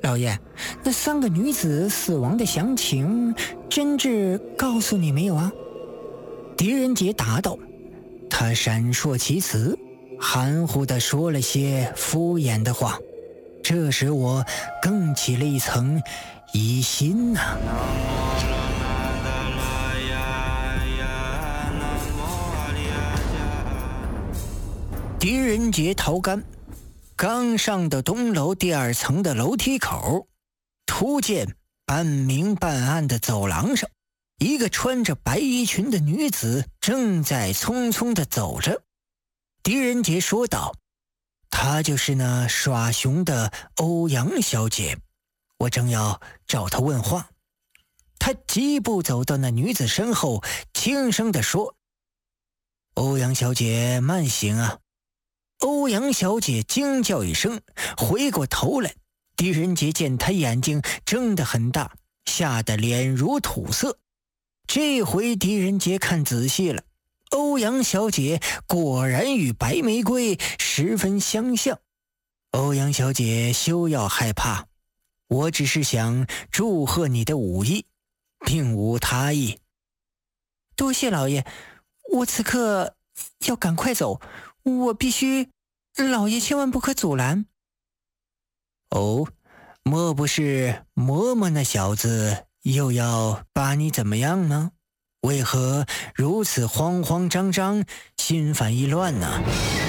老爷，那3个女子死亡的详情，真治告诉你没有啊？狄仁杰答道。他闪烁其词，含糊地说了些敷衍的话，这使我更起了一层疑心呐。狄仁杰逃干，刚上到东楼第2层的楼梯口，突见半明半暗的走廊上，一个穿着白衣裙的女子正在匆匆地走着。狄仁杰说道：她就是那耍熊的欧阳小姐，我正要找她问话。他疾步走到那女子身后，轻声地说：欧阳小姐慢行啊。欧阳小姐惊叫一声，回过头来，狄仁杰见她眼睛睁得很大，吓得脸如土色。这回狄仁杰看仔细了，欧阳小姐果然与白玫瑰十分相像。欧阳小姐休要害怕，我只是想祝贺你的武艺，并无他意。多谢老爷，我此刻要赶快走，我必须，老爷千万不可阻拦。哦，莫不是嬷嬷那小子又要把你怎么样呢？为何如此慌慌张张，心烦意乱呢？